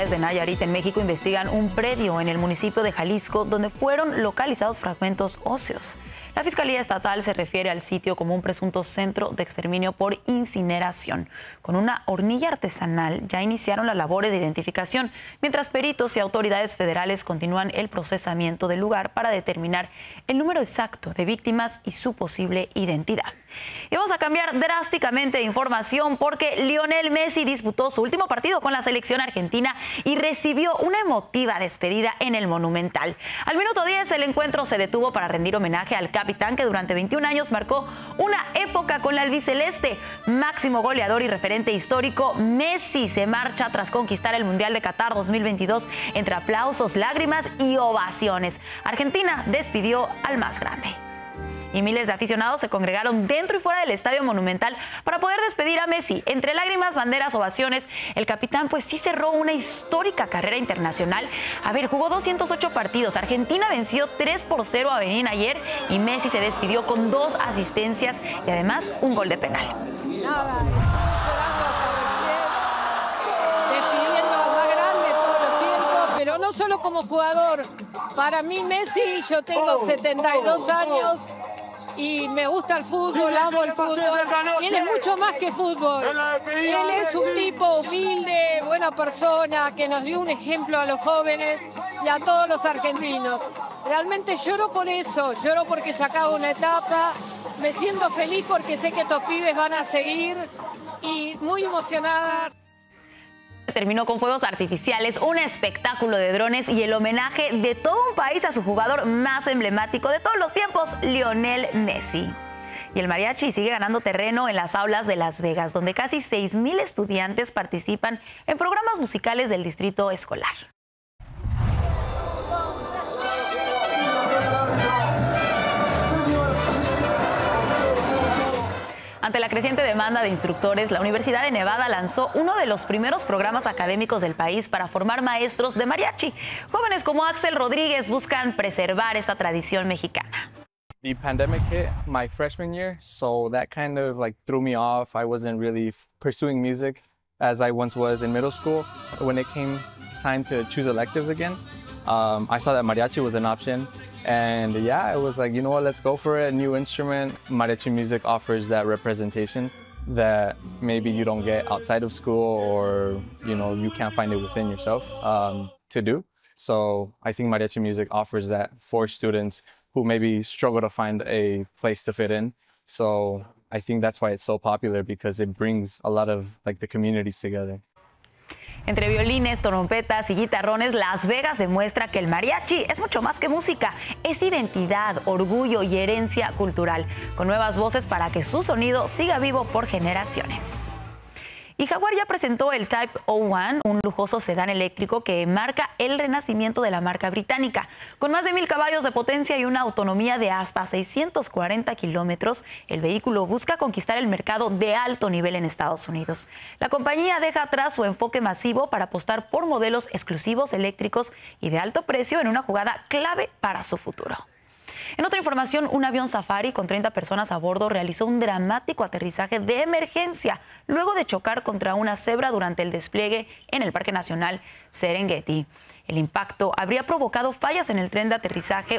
De Nayarit en México investigan un predio en el municipio de Jalisco donde fueron localizados fragmentos óseos. La Fiscalía Estatal se refiere al sitio como un presunto centro de exterminio por incineración. Con una hornilla artesanal ya iniciaron las labores de identificación, mientras peritos y autoridades federales continúan el procesamiento del lugar para determinar el número exacto de víctimas y su posible identidad. Y vamos a cambiar drásticamente de información porque Lionel Messi disputó su último partido con la selección argentina y recibió una emotiva despedida en el Monumental. Al minuto 10 el encuentro se detuvo para rendir homenaje al capitán que durante 21 años marcó una época con la albiceleste. Máximo goleador y referente histórico, Messi se marcha tras conquistar el Mundial de Qatar 2022 entre aplausos, lágrimas y ovaciones. Argentina despidió al más grande. Y miles de aficionados se congregaron dentro y fuera del Estadio Monumental para poder despedir a Messi. Entre lágrimas, banderas, ovaciones, el capitán pues sí cerró una histórica carrera internacional. A ver, jugó 208 partidos. Argentina venció 3-0 a Benín ayer y Messi se despidió con 2 asistencias y además un gol de penal. Pero no solo como jugador. Para mí Messi, yo tengo 72 años y me gusta el fútbol, amo el fútbol. Y él es mucho más que fútbol. Él es un tipo humilde, buena persona, que nos dio un ejemplo a los jóvenes y a todos los argentinos. Realmente lloro por eso, lloro porque se acaba una etapa. Me siento feliz porque sé que estos pibes van a seguir y muy emocionada. Terminó con fuegos artificiales, un espectáculo de drones y el homenaje de todo un país a su jugador más emblemático de todos los tiempos, Lionel Messi. Y el mariachi sigue ganando terreno en las aulas de Las Vegas, donde casi 6,000 estudiantes participan en programas musicales del distrito escolar. Ante la creciente demanda de instructores, la Universidad de Nevada lanzó uno de los primeros programas académicos del país para formar maestros de mariachi. Jóvenes como Axel Rodríguez buscan preservar esta tradición mexicana. The pandemic hit my freshman year, so that kind of like threw me off. I wasn't really pursuing music as I once was in middle school. When it came time to choose electives again, I saw that mariachi was an option. And yeah, it was like, you know what, let's go for it. A new instrument. Mariachi music offers that representation that maybe you don't get outside of school, or, you know, you can't find it within yourself to do. So I think mariachi music offers that for students who maybe struggle to find a place to fit in. So I think that's why it's so popular, because it brings a lot of like the communities together. Entre violines, trompetas y guitarrones, Las Vegas demuestra que el mariachi es mucho más que música, es identidad, orgullo y herencia cultural, con nuevas voces para que su sonido siga vivo por generaciones. Y Jaguar ya presentó el Type 01, un lujoso sedán eléctrico que marca el renacimiento de la marca británica. Con más de 1,000 caballos de potencia y una autonomía de hasta 640 kilómetros, el vehículo busca conquistar el mercado de alto nivel en Estados Unidos. La compañía deja atrás su enfoque masivo para apostar por modelos exclusivos eléctricos y de alto precio en una jugada clave para su futuro. En otra información, un avión safari con 30 personas a bordo realizó un dramático aterrizaje de emergencia luego de chocar contra una cebra durante el despliegue en el Parque Nacional Serengeti. El impacto habría provocado fallas en el tren de aterrizaje